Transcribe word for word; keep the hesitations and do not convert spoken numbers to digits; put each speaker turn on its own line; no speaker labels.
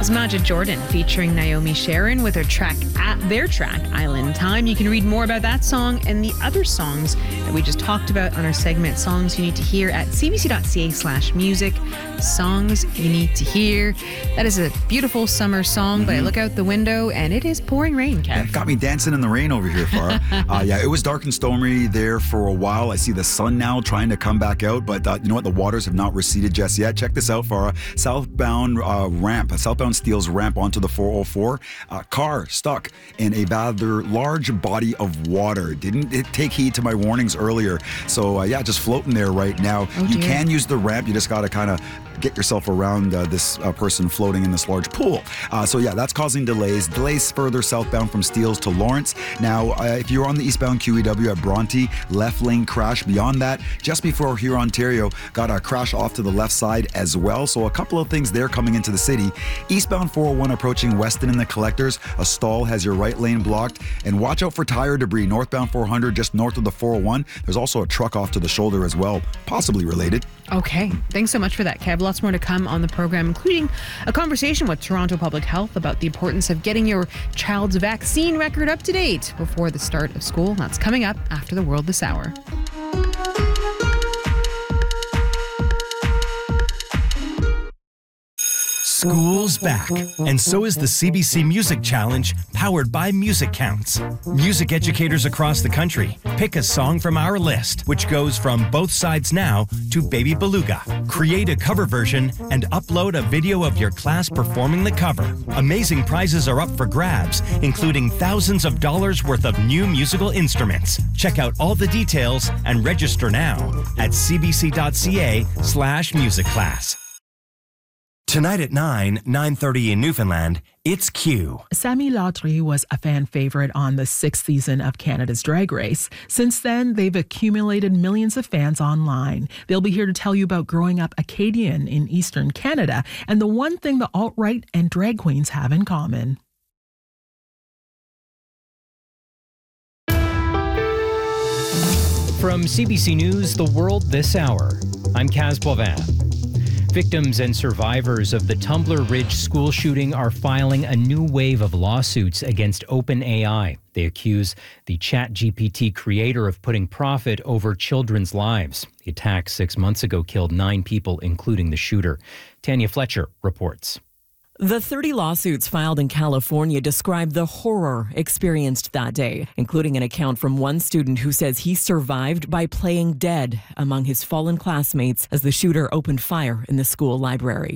was Majid Jordan featuring Naomi Sharon with her track at their track Island Time. You can read more about that song and the other songs that we just talked about on our segment Songs You Need to Hear at cbc.ca slash music. Songs You Need to Hear. That is a beautiful summer song, mm-hmm. but I look out the window and it is pouring rain, Kev.
It got me dancing in the rain over here, Farah. uh, yeah, it was dark and stormy there for a while. I see the sun now trying to come back out, but uh, you know what? The waters have not receded just yet. Check this out, Farah. Southbound uh, ramp, a southbound Steeles ramp onto the four oh four. Uh, car stuck in a rather large body of water. Didn't it take heed to my warnings earlier? So uh, yeah, just floating there right now.
Oh,
you
dear.
can use the ramp. You just got to kind of get yourself around uh, this uh, person floating in this large pool. Uh, so yeah, that's causing delays. Delays further southbound from Steeles to Lawrence. Now, uh, if you're on the eastbound Q E W at Bronte, left lane crash. Beyond that, just before here, Ontario, got a crash off to the left side as well. So a couple of things there coming into the city. Eastbound four oh one approaching Weston and the Collectors. A stall has your right lane blocked. And watch out for tire debris. Northbound four hundred, just north of the four oh one. There's also a truck off to the shoulder as well, possibly related.
Okay, thanks so much for that, Kev. Lots more to come on the program, including a conversation with Toronto Public Health about the importance of getting your child's vaccine record up to date before the start of school. That's coming up after the World This Hour.
School's back, and so is the C B C Music Challenge, powered by Music Counts. Music educators across the country pick a song from our list, which goes from Both Sides Now to Baby Beluga. Create a cover version and upload a video of your class performing the cover. Amazing prizes are up for grabs, including thousands of dollars worth of new musical instruments. Check out all the details and register now at cbc.ca slash music class. Tonight at nine, nine thirty in Newfoundland, it's Q.
Sammy Lautry was a fan favorite on the sixth season of Canada's Drag Race. Since then, they've accumulated millions of fans online. They'll be here to tell you about growing up Acadian in Eastern Canada and the one thing the alt-right and drag queens have in common.
From C B C News, The World This Hour, I'm Kaz Boivin. Victims and survivors of the Tumbler Ridge school shooting are filing a new wave of lawsuits against OpenAI. They accuse the ChatGPT creator of putting profit over children's lives. The attack six months ago killed nine people, including the shooter. Tanya Fletcher reports.
The thirty lawsuits filed in California describe the horror experienced that day, including an account from one student who says he survived by playing dead among his fallen classmates as the shooter opened fire in the school library.